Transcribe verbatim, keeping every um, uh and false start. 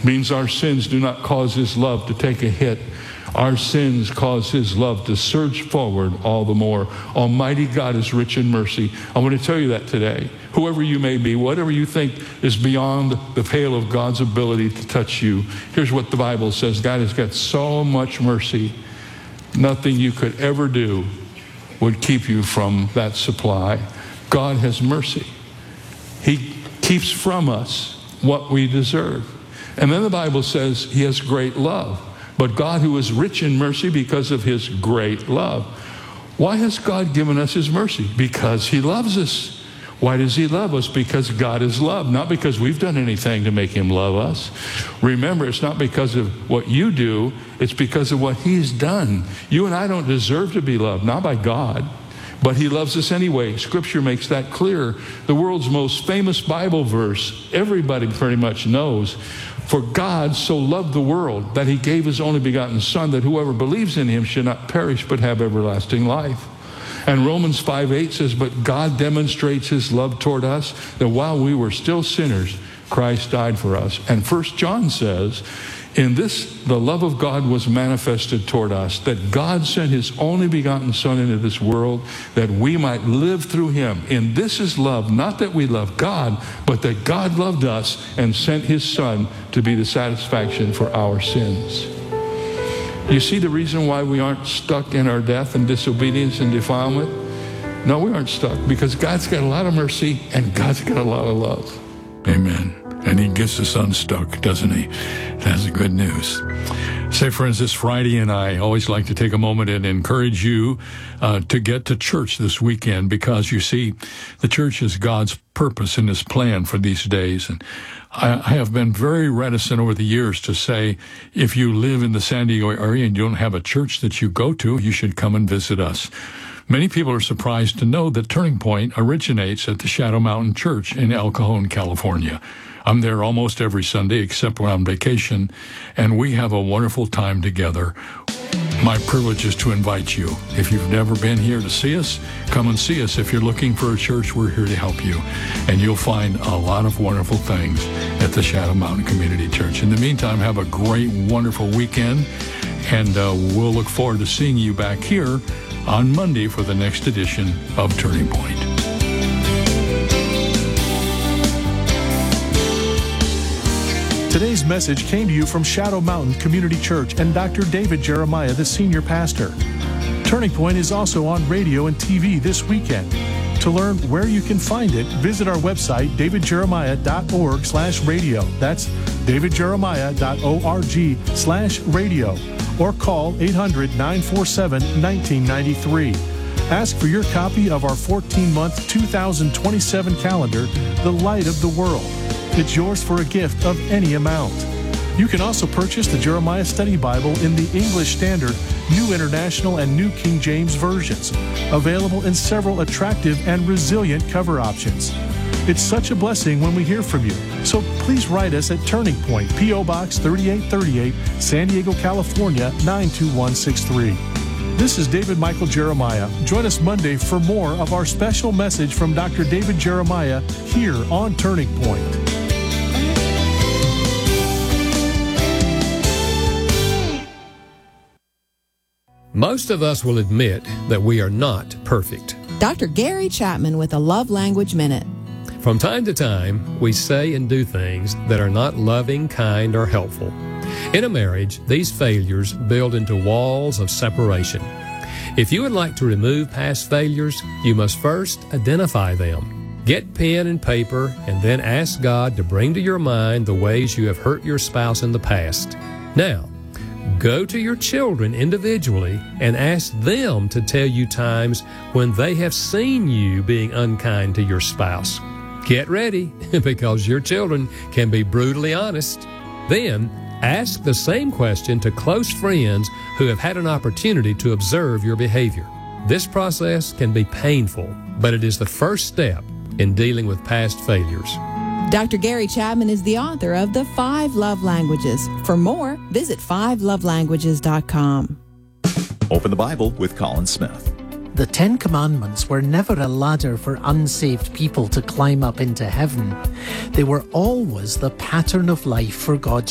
means our sins do not cause his love to take a hit. Our sins cause his love to surge forward all the more. Almighty God is rich in mercy. I want to tell you that today. Whoever you may be, whatever you think is beyond the pale of God's ability to touch you, here's what the Bible says. God has got so much mercy, nothing you could ever do would keep you from that supply. God has mercy. He keeps from us what we deserve. And then the Bible says he has great love. But God, who is rich in mercy because of his great love. Why has God given us his mercy? Because he loves us. Why does he love us? Because God is love, not because we've done anything to make him love us. Remember, it's not because of what you do, it's because of what he's done. You and I don't deserve to be loved, not by God, but he loves us anyway. Scripture makes that clear. The world's most famous Bible verse, everybody pretty much knows. For God so loved the world that he gave his only begotten Son, that whoever believes in him should not perish but have everlasting life. And Romans five eight says, but God demonstrates his love toward us, that while we were still sinners, Christ died for us. And First John says, in this, the love of God was manifested toward us, that God sent his only begotten Son into this world, that we might live through him. And this is love, not that we love God, but that God loved us and sent his Son to be the satisfaction for our sins. You see the reason why we aren't stuck in our death and disobedience and defilement? No, we aren't stuck, because God's got a lot of mercy and God's got a lot of love. Amen. And he gets us unstuck, doesn't he? That's the good news. Say, friends, this Friday, and I always like to take a moment and encourage you uh, to get to church this weekend, because you see, the church is God's purpose and his plan for these days. And I, I have been very reticent over the years to say, if you live in the San Diego area and you don't have a church that you go to, you should come and visit us. Many people are surprised to know that Turning Point originates at the Shadow Mountain Church in El Cajon, California. I'm there almost every Sunday except when I'm on vacation, and we have a wonderful time together. My privilege is to invite you. If you've never been here to see us, come and see us. If you're looking for a church, we're here to help you. And you'll find a lot of wonderful things at the Shadow Mountain Community Church. In the meantime, have a great, wonderful weekend, and uh, we'll look forward to seeing you back here on Monday for the next edition of Turning Point. Today's message came to you from Shadow Mountain Community Church and Doctor David Jeremiah, the senior pastor. Turning Point is also on radio and T V this weekend. To learn where you can find it, visit our website, david jeremiah dot org slash radio. That's david jeremiah dot org slash radio. Or call eight hundred, nine four seven, one nine nine three. Ask for your copy of our fourteen-month two thousand twenty-seven calendar, The Light of the World. It's yours for a gift of any amount. You can also purchase the Jeremiah Study Bible in the English Standard, New International, and New King James versions, available in several attractive and resilient cover options. It's such a blessing when we hear from you. So please write us at Turning Point, P O Box thirty-eight thirty-eight, San Diego, California, nine two one six three. This is David Michael Jeremiah. Join us Monday for more of our special message from Doctor David Jeremiah here on Turning Point. Most of us will admit that we are not perfect. Doctor Gary Chapman with a Love Language Minute. From time to time, we say and do things that are not loving, kind, or helpful. In a marriage, these failures build into walls of separation. If you would like to remove past failures, you must first identify them. Get pen and paper and then ask God to bring to your mind the ways you have hurt your spouse in the past. Now, go to your children individually and ask them to tell you times when they have seen you being unkind to your spouse. Get ready, because your children can be brutally honest. Then, ask the same question to close friends who have had an opportunity to observe your behavior. This process can be painful, but it is the first step in dealing with past failures. Doctor Gary Chapman is the author of The Five Love Languages. For more, visit five love languages dot com. Open the Bible with Colin Smith. The Ten Commandments were never a ladder for unsaved people to climb up into heaven. They were always the pattern of life for God's